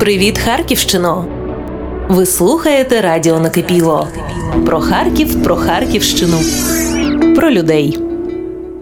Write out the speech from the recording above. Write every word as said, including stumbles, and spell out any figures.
Привіт, Харківщино! Ви слухаєте радіо Накипіло. Про Харків, про Харківщину, про людей.